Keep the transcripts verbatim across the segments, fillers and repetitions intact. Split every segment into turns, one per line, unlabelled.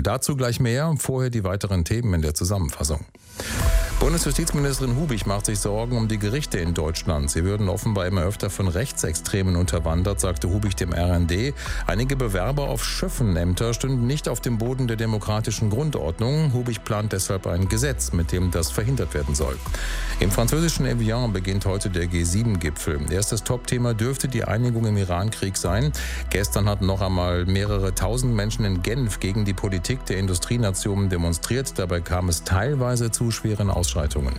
Dazu gleich mehr, vorher die weiteren Themen in der Zusammenfassung. Bundesjustizministerin Hubig macht sich Sorgen um die Gerichte in Deutschland. Sie würden offenbar immer öfter von Rechtsextremen unterwandert, sagte Hubig dem R N D. Einige Bewerber auf Schöffenämter stünden nicht auf dem Boden der demokratischen Grundordnung. Hubig plant deshalb ein Gesetz, mit dem das verhindert werden soll. Im französischen Evian beginnt heute der G sieben Gipfel. Erstes Topthema dürfte die Einigung im Iran-Krieg sein. Gestern hatten noch einmal mehrere tausend Menschen in Genf gegen die Politik der Industrienationen demonstriert. Dabei kam es teilweise zu schweren Ausschreitungen.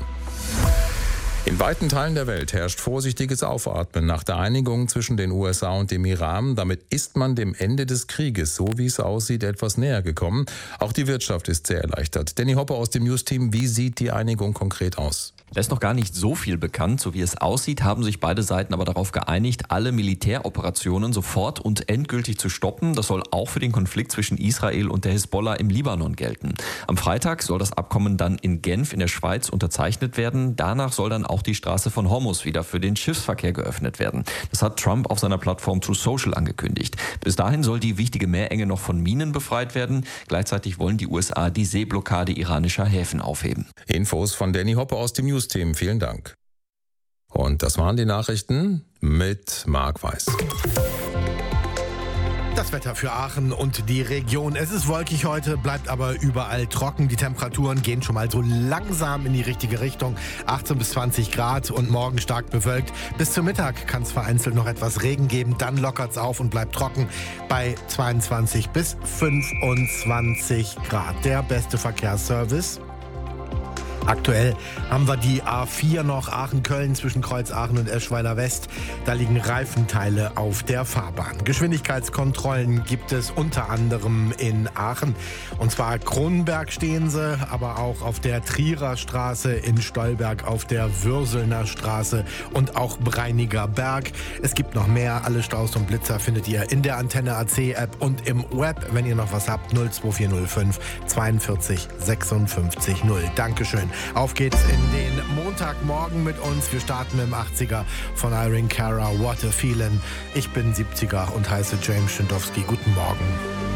In weiten Teilen der Welt herrscht vorsichtiges Aufatmen nach der Einigung zwischen den U S A und dem Iran. Damit ist man dem Ende des Krieges, so wie es aussieht, etwas näher gekommen. Auch die Wirtschaft ist sehr erleichtert. Danny Hopper aus dem News-Team, wie sieht die Einigung konkret aus?
Da ist noch gar nicht so viel bekannt. So wie es aussieht, haben sich beide Seiten aber darauf geeinigt, alle Militäroperationen sofort und endgültig zu stoppen. Das soll auch für den Konflikt zwischen Israel und der Hisbollah im Libanon gelten. Am Freitag soll das Abkommen dann in Genf in der Schweiz unterzeichnet werden. Danach soll dann auch die Straße von Hormuz wieder für den Schiffsverkehr geöffnet werden. Das hat Trump auf seiner Plattform Truth Social angekündigt. Bis dahin soll die wichtige Meerenge noch von Minen befreit werden. Gleichzeitig wollen die U S A die Seeblockade iranischer Häfen aufheben.
Infos von Danny Hopper aus dem News. Themen. Vielen Dank. Und das waren die Nachrichten mit Marc Weiß.
Das Wetter für Aachen und die Region. Es ist wolkig heute, bleibt aber überall trocken. Die Temperaturen gehen schon mal so langsam in die richtige Richtung. achtzehn bis zwanzig Grad und morgen stark bewölkt. Bis zum Mittag kann es vereinzelt noch etwas Regen geben. Dann lockert es auf und bleibt trocken bei zweiundzwanzig bis fünfundzwanzig Grad. Der beste Verkehrsservice. Aktuell haben wir die A vier noch, Aachen-Köln zwischen Kreuz-Aachen und Eschweiler West. Da liegen Reifenteile auf der Fahrbahn. Geschwindigkeitskontrollen gibt es unter anderem in Aachen. Und zwar Kronenberg stehen sie, aber auch auf der Trierer Straße, in Stolberg auf der Würselner Straße und auch Breiniger Berg. Es gibt noch mehr. Alle Staus und Blitzer findet ihr in der Antenne A C App und im Web. Wenn ihr noch was habt, null zwei vier null fünf zweiundvierzig sechsundfünfzig null. Dankeschön. Auf geht's in den Montagmorgen mit uns. Wir starten mit dem achtziger von Irene Cara, What a Feeling. Ich bin siebziger und heiße James Schindowski. Guten Morgen.